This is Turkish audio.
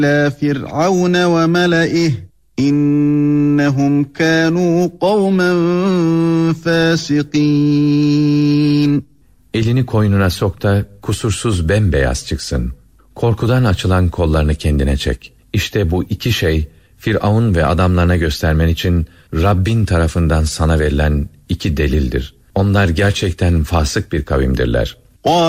فِرْعَوْنَ وَمَلَئِهِ إِنَّهُمْ كَانُوا قَوْمًا فَاسِقِينَ. Elini koynuna sok da kusursuz bembeyaz çıksın. Korkudan açılan kollarını kendine çek. İşte bu iki şey Firavun ve adamlarına göstermen için Rabbin tarafından sana verilen iki delildir. Onlar gerçekten fasık bir kavimdirler.